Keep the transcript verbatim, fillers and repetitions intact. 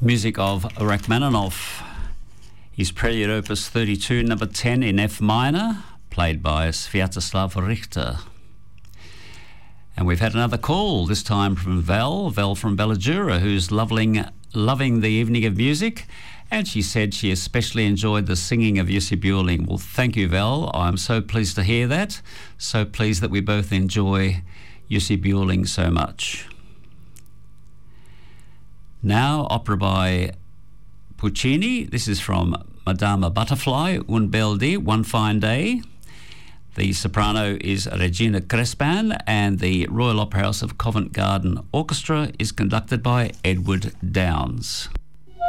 Music of Rachmaninoff. His Prelude Opus thirty-two, number ten in F minor, played by Sviatoslav Richter. And we've had another call, this time from Val, Val from Bellagura, who's loving, loving the evening of music. And she said she especially enjoyed the singing of Jussi Björling. Well, thank you, Val. I'm so pleased to hear that. So pleased that we both enjoy Jussi Björling so much. Now, opera by Puccini. This is from Madama Butterfly, Un bel dì, One Fine Day. The soprano is Regina Crespan, and the Royal Opera House of Covent Garden Orchestra is conducted by Edward Downes.